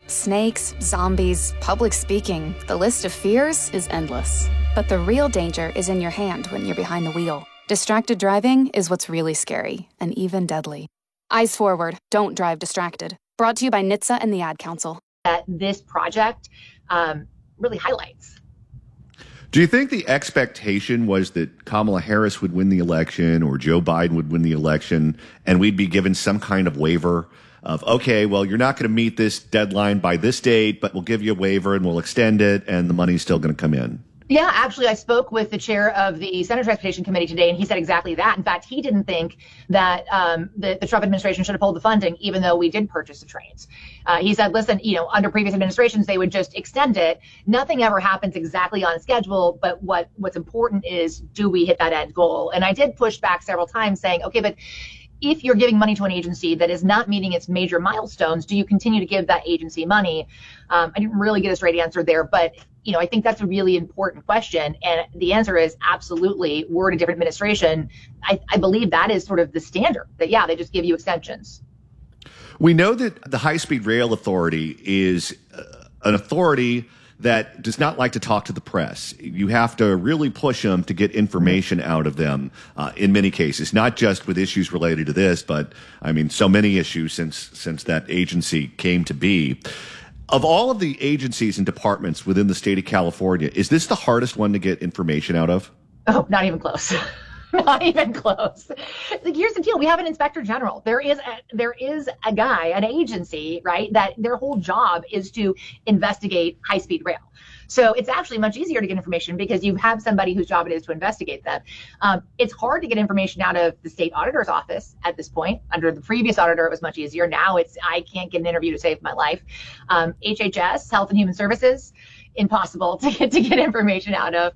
Snakes, zombies, public speaking. The list of fears is endless. But the real danger is in your hand when you're behind the wheel. Distracted driving is what's really scary and even deadly. Eyes forward. Don't drive distracted. Brought to you by NHTSA and the Ad Council. That this project really highlights. Do you think the expectation was that Kamala Harris would win the election or Joe Biden would win the election and we'd be given some kind of waiver of, okay, well, you're not going to meet this deadline by this date, but we'll give you a waiver and we'll extend it and the money's still going to come in? Yeah, actually, I spoke with the chair of the Senate Transportation Committee today, and he said exactly that. In fact, he didn't think that the Trump administration should have pulled the funding, even though we did purchase the trains. He said, listen, under previous administrations, they would just extend it. Nothing ever happens exactly on schedule, but what's important is, do we hit that end goal? And I did push back several times saying, okay, but if you're giving money to an agency that is not meeting its major milestones, do you continue to give that agency money? I didn't really get a straight answer there, but I think that's a really important question. And the answer is absolutely. We're in a different administration. I believe that is sort of the standard that, they just give you extensions. We know that the High-Speed Rail Authority is an authority that does not like to talk to the press. You have to really push them to get information out of them in many cases, not just with issues related to this, but so many issues since that agency came to be. Of all of the agencies and departments within the state of California, is this the hardest one to get information out of? Oh, not even close. Not even close. Here's the deal. We have an inspector general. There is a guy, an agency, right, that their whole job is to investigate high-speed rail. So it's actually much easier to get information because you have somebody whose job it is to investigate them. It's hard to get information out of the state auditor's office at this point. Under the previous auditor, it was much easier. Now I can't get an interview to save my life. HHS, Health and Human Services, impossible to get information out of.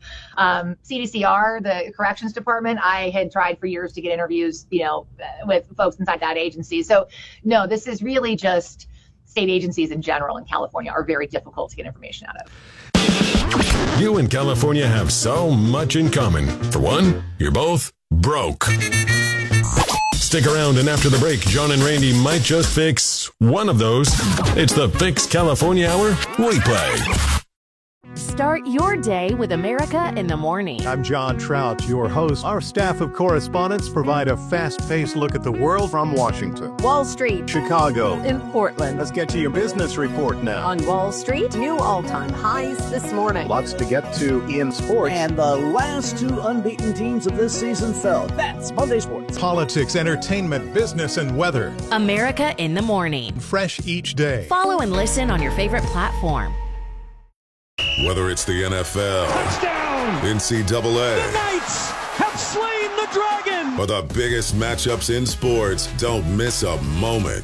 CDCR, the corrections department, I had tried for years to get interviews, with folks inside that agency. So no, this is really just state agencies in general in California are very difficult to get information out of. You and California have so much in common. For one, you're both broke. Stick around, and after the break, John and Randy might just fix one of those. It's the Fix California Hour replay. Start your day with America in the Morning. I'm John Trout, your host. Our staff of correspondents provide a fast-paced look at the world from Washington, Wall Street, Chicago, in Portland. Let's get to your business report now. On Wall Street, new all-time highs this morning. Lots to get to in sports. And the last two unbeaten teams of this season fell. That's Monday Sports. Politics, entertainment, business, and weather. America in the Morning. Fresh each day. Follow and listen on your favorite platform. Whether it's the NFL, touchdown, NCAA, the Knights have slain the dragon, or the biggest matchups in sports, don't miss a moment.